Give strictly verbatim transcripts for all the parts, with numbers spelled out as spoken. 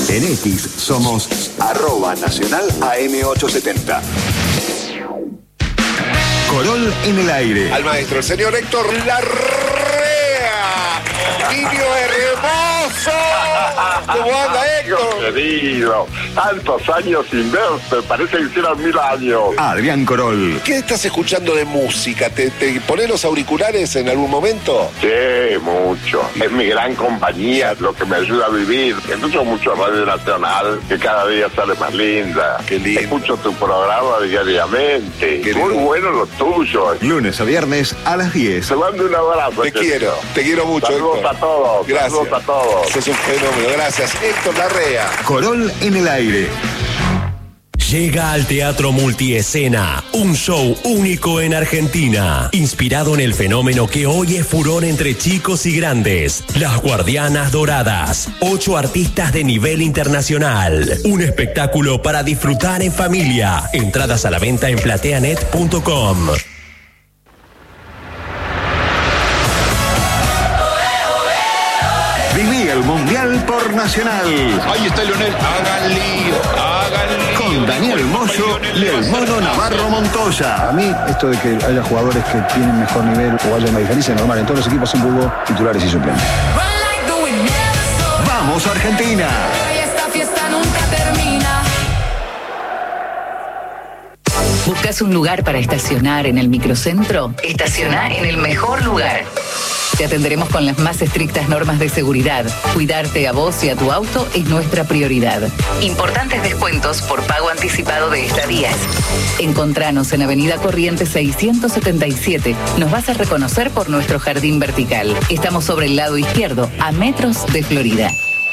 En X somos arroba nacional A M ochocientos setenta. Corol en el aire. Al maestro, el señor Héctor Larrea. Niño hermoso. ¿Cómo anda, Héctor? Querido, tantos años sin verte, parece que hicieran mil años. Adrián Corol. ¿Qué estás escuchando de música? ¿Te, te pones los auriculares en algún momento? Sí, mucho. Es mi gran compañía, lo que me ayuda a vivir. Escucho mucho Radio Nacional, que cada día sale más linda. Qué lindo. Escucho tu programa diariamente. Qué Muy lindo. bueno lo tuyo. Lunes a viernes a las diez. Te mando un abrazo. Te quiero, te quiero mucho, Saludos Héctor. a todos. Gracias. Saludos a todos. Sos un fenómeno, gracias. Héctor Larrea. Corol en el aire. Llega al Teatro Multiescena, un show único en Argentina, inspirado en el fenómeno que hoy es furor entre chicos y grandes, Las Guardianas Doradas, ocho artistas de nivel internacional, un espectáculo para disfrutar en familia, entradas a la venta en plateanet punto com. Viví el Mundial por Nacional. Ahí está Leonel, hagan lío, hagan lío. Con Daniel Moyo y el Mono Navarro Montoya. A mí, esto de que haya jugadores que tienen mejor nivel o haya una diferencia es normal. En todos los equipos siempre hubo titulares y suplentes. Vamos Argentina. Esta fiesta nunca termina. ¿Buscas un lugar para estacionar en el microcentro? Estaciona en el mejor lugar. Te atenderemos con las más estrictas normas de seguridad. Cuidarte a vos y a tu auto es nuestra prioridad. Importantes descuentos por pago anticipado de estadías. Encontranos en Avenida Corrientes seiscientos setenta y siete. Nos vas a reconocer por nuestro jardín vertical. Estamos sobre el lado izquierdo, a metros de Florida.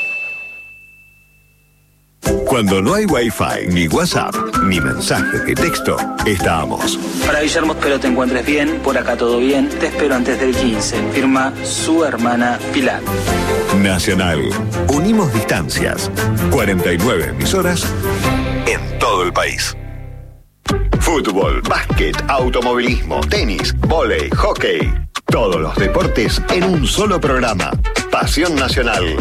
Cuando no hay Wi-Fi, ni WhatsApp, ni mensajes de texto, estamos. Para Guillermo, espero te encuentres bien, por acá todo bien, te espero antes del quince, firma su hermana Pilar. Nacional. Unimos distancias. cuarenta y nueve emisoras en todo el país. Fútbol, básquet, automovilismo, tenis, vóley, hockey. Todos los deportes en un solo programa. Pasión Nacional.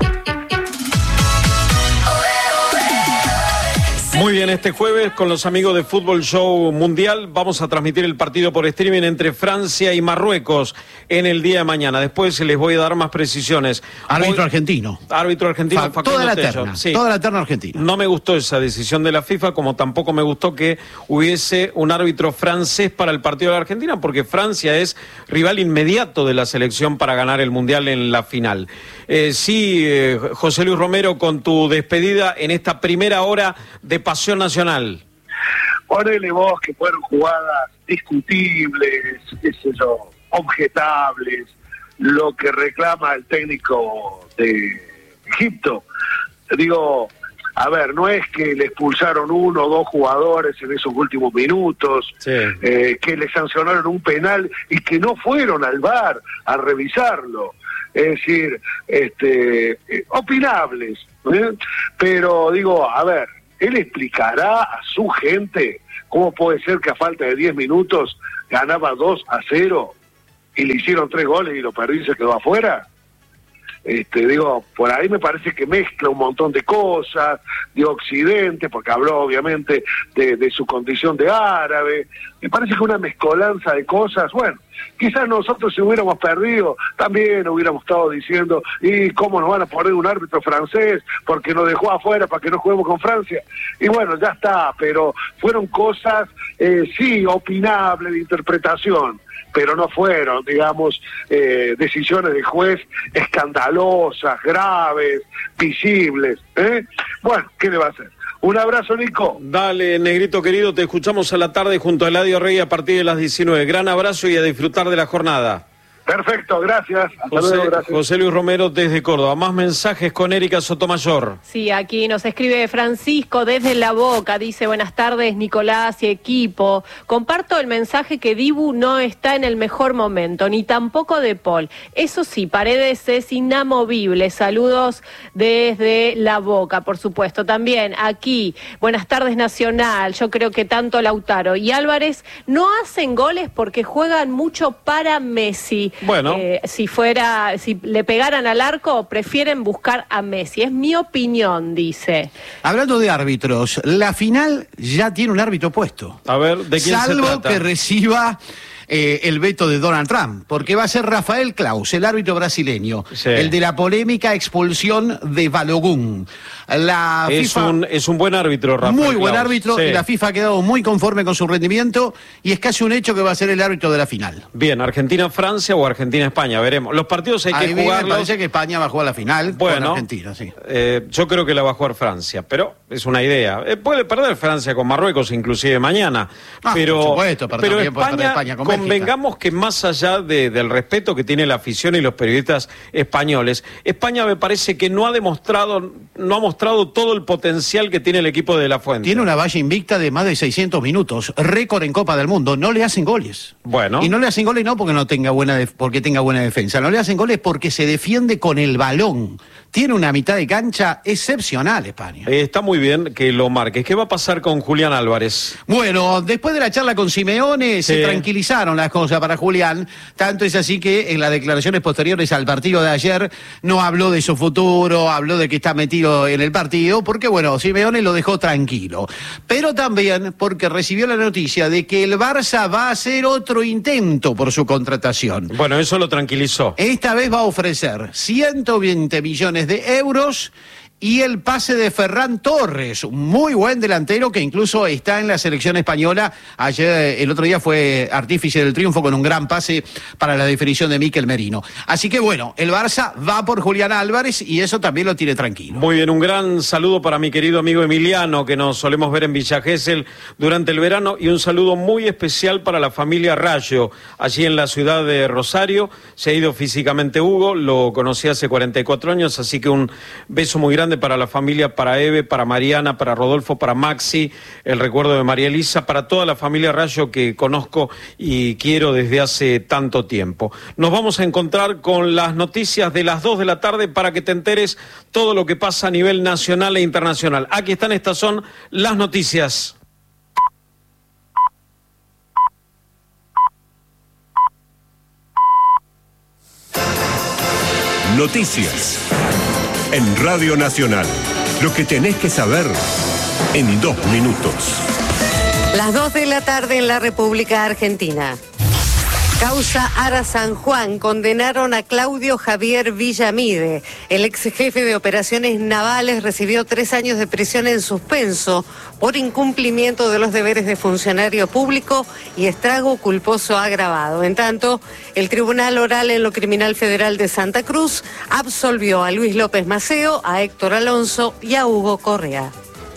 Muy bien, este jueves con los amigos de Fútbol Show Mundial vamos a transmitir el partido por streaming entre Francia y Marruecos en el día de mañana. Después les voy a dar más precisiones. Árbitro Hoy, argentino. Árbitro argentino. Fa, toda la terna, sí. toda la terna argentina. No me gustó esa decisión de la FIFA, como tampoco me gustó que hubiese un árbitro francés para el partido de la Argentina, porque Francia es rival inmediato de la selección para ganar el Mundial en la final. Eh, sí, eh, José Luis Romero, con tu despedida en esta primera hora de Pasión Nacional. Ponele vos que fueron jugadas discutibles, qué sé yo, objetables, lo que reclama el técnico de Egipto. Digo, a ver, no es que le expulsaron uno o dos jugadores en esos últimos minutos, sí. eh, que le sancionaron un penal y que no fueron al V A R a revisarlo. Es decir, este, eh, opinables. ¿eh? Pero digo, a ver, él explicará a su gente cómo puede ser que a falta de diez minutos ganaba dos a cero y le hicieron tres goles y lo perdió y se quedó afuera. Este, digo, por ahí me parece que mezcla un montón de cosas, de Occidente, porque habló obviamente de, de su condición de árabe. Me parece que una mezcolanza de cosas. Bueno, quizás nosotros si hubiéramos perdido, también hubiéramos estado diciendo, ¿y cómo nos van a poner un árbitro francés? Porque nos dejó afuera para que no juguemos con Francia. Y bueno, ya está, pero fueron cosas, eh, sí, opinables de interpretación, pero no fueron, digamos, eh, decisiones de juez escandalosas, graves, visibles. ¿eh? Bueno, ¿qué le va a hacer? Un abrazo, Nico. Dale, negrito querido, te escuchamos a la tarde junto a Eladio Rey a partir de las diecinueve. Gran abrazo y a disfrutar de la jornada. Perfecto, gracias. Hasta José, luego, gracias. José Luis Romero desde Córdoba. Más mensajes con Erika Sotomayor. Sí, aquí nos escribe Francisco desde La Boca. Dice, buenas tardes, Nicolás y equipo. Comparto el mensaje que Dibu no está en el mejor momento, ni tampoco de Paul. Eso sí, Paredes es inamovible. Saludos desde La Boca, por supuesto. También aquí, buenas tardes, Nacional. Yo creo que tanto Lautaro y Álvarez no hacen goles porque juegan mucho para Messi. Bueno. Eh, si fuera, si le pegaran al arco, prefieren buscar a Messi. Es mi opinión, dice. Hablando de árbitros, la final ya tiene un árbitro puesto. A ver, ¿de quién Salvo se trata? que reciba eh, el veto de Donald Trump, porque va a ser Rafael Claus, el árbitro brasileño, Sí. el de la polémica expulsión de Balogun. La Es FIFA, un, es un buen árbitro, Rafael muy buen Claus. árbitro, Sí. y la FIFA ha quedado muy conforme con su rendimiento, y es casi un hecho que va a ser el árbitro de la final. Bien, Argentina-Francia o Argentina-España, veremos. Los partidos hay A que mí me jugarlos. parece que España va a jugar la final con Bueno, Argentina, sí. eh, yo creo que la va a jugar Francia, pero es una idea. Eh, puede perder Francia con Marruecos inclusive mañana, Ah, pero, por supuesto, pero pero también puede perder España, España con Bélgica. convengamos que más allá de- del respeto que tiene la afición y los periodistas españoles, España me parece que no ha demostrado, no ha mostrado todo el potencial que tiene el equipo de La Fuente. Tiene una valla invicta de más de seiscientos minutos, récord en Copa del Mundo, no le hacen goles. Bueno. Y no le hacen goles no porque no tenga buena def- porque tenga buena defensa, no le hacen goles porque se defiende con el balón. Tiene una mitad de cancha excepcional España. Eh, está muy bien que lo marques. ¿Qué va a pasar con Julián Álvarez? Bueno, después de la charla con Simeone se Sí. tranquilizaron las cosas para Julián, tanto es así que en las declaraciones posteriores al partido de ayer no habló de su futuro, habló de que está metido en el partido, porque bueno, Simeone lo dejó tranquilo. Pero también porque recibió la noticia de que el Barça va a hacer otro intento por su contratación. Bueno, eso lo tranquilizó. Esta vez va a ofrecer ciento veinte millones de euros y el pase de Ferran Torres, un muy buen delantero que incluso está en la selección española. Ayer, el otro día fue artífice del triunfo con un gran pase para la definición de Mikel Merino. Así que bueno, el Barça va por Julián Álvarez y eso también lo tiene tranquilo. Muy bien, un gran saludo para mi querido amigo Emiliano, que nos solemos ver en Villa Gesell durante el verano, y un saludo muy especial para la familia Rayo, allí en la ciudad de Rosario. Se ha ido físicamente Hugo, lo conocí hace cuarenta y cuatro años, así que un beso muy grande para la familia, para Eve, para Mariana, para Rodolfo, para Maxi, el recuerdo de María Elisa, para toda la familia Rayo que conozco y quiero desde hace tanto tiempo. Nos vamos a encontrar con las noticias de las dos de la tarde para que te enteres todo lo que pasa a nivel nacional e internacional. Aquí están, estas son las noticias. Noticias. En Radio Nacional. Lo que tenés que saber en dos minutos. Las dos de la tarde en la República Argentina. Causa Ara San Juan. Condenaron a Claudio Javier Villamide. El ex jefe de operaciones navales recibió tres años de prisión en suspenso por incumplimiento de los deberes de funcionario público y estrago culposo agravado. En tanto, el Tribunal Oral en lo Criminal Federal de Santa Cruz absolvió a Luis López Maceo, a Héctor Alonso y a Hugo Correa.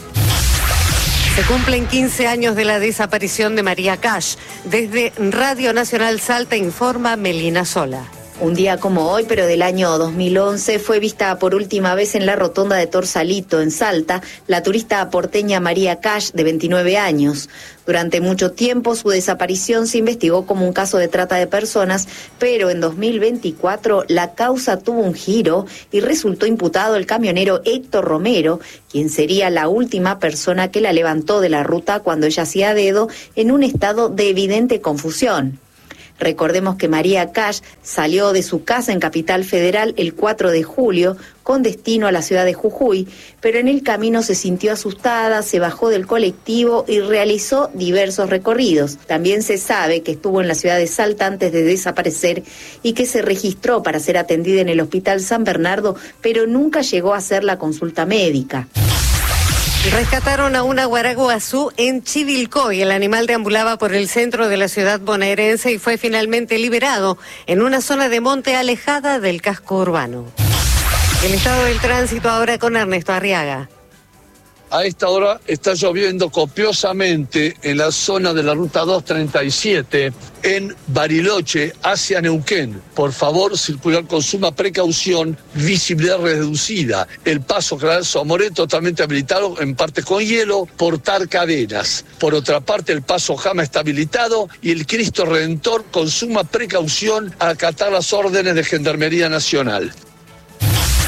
Se cumplen quince años de la desaparición de María Cash. Desde Radio Nacional Salta informa Melina Sola. Un día como hoy, pero del año dos mil once, fue vista por última vez en la rotonda de Torsalito, en Salta, la turista porteña María Cash, de veintinueve años. Durante mucho tiempo su desaparición se investigó como un caso de trata de personas, pero en dos mil veinticuatro la causa tuvo un giro y resultó imputado el camionero Héctor Romero, quien sería la última persona que la levantó de la ruta cuando ella hacía dedo en un estado de evidente confusión. Recordemos que María Cash salió de su casa en Capital Federal el cuatro de julio con destino a la ciudad de Jujuy, pero en el camino se sintió asustada, se bajó del colectivo y realizó diversos recorridos. También se sabe que estuvo en la ciudad de Salta antes de desaparecer y que se registró para ser atendida en el Hospital San Bernardo, pero nunca llegó a hacer la consulta médica. Rescataron a una guaraguazú en Chivilcoy. El animal deambulaba por el centro de la ciudad bonaerense y fue finalmente liberado en una zona de monte alejada del casco urbano. El estado del tránsito ahora con Ernesto Arriaga. A esta hora está lloviendo copiosamente en la zona de la ruta doscientos treinta y siete en Bariloche hacia Neuquén. Por favor, circular con suma precaución, visibilidad reducida. El paso General Somoré totalmente habilitado, en parte con hielo, portar cadenas. Por otra parte, el paso Jama está habilitado y el Cristo Redentor con suma precaución a acatar las órdenes de Gendarmería Nacional.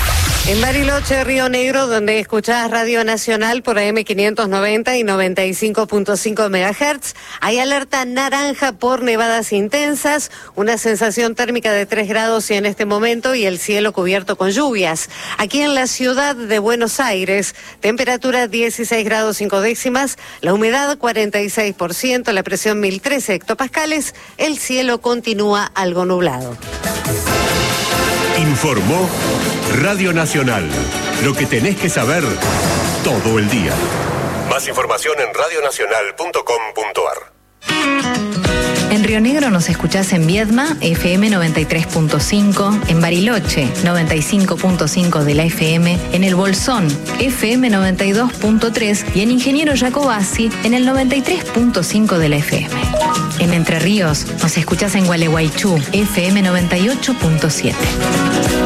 En Bariloche, Río Negro, donde escuchás Radio Nacional por A M quinientos noventa y noventa y cinco punto cinco megahertz, hay alerta naranja por nevadas intensas, una sensación térmica de tres grados y en este momento y el cielo cubierto con lluvias. Aquí en la ciudad de Buenos Aires, temperatura dieciséis grados cinco décimas, la humedad cuarenta y seis por ciento, la presión mil trece hectopascales, el cielo continúa algo nublado. Informó Radio Nacional. Lo que tenés que saber todo el día. Más información en radio nacional punto com punto ar. En Río Negro nos escuchás en Viedma, F M noventa y tres punto cinco, en Bariloche, noventa y cinco punto cinco de la F M, en El Bolsón, F M noventa y dos punto tres y en Ingeniero Jacobasi, en el noventa y tres punto cinco de la F M. En Entre Ríos nos escuchás en Gualeguaychú, F M noventa y ocho punto siete.